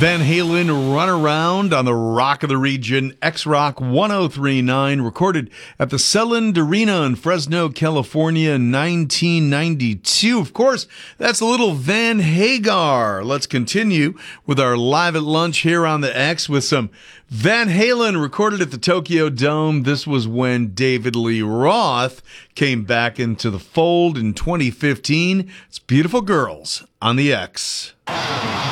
Van Halen, Run Around on the Rock of the Region, X-Rock 1039, recorded at the Selland Arena in Fresno, California in 1992. Of course, that's a little Van Hagar. Let's continue with our Live at Lunch here on the X with some Van Halen recorded at the Tokyo Dome. This was when David Lee Roth came back into the fold in 2015. It's Beautiful Girls on the X.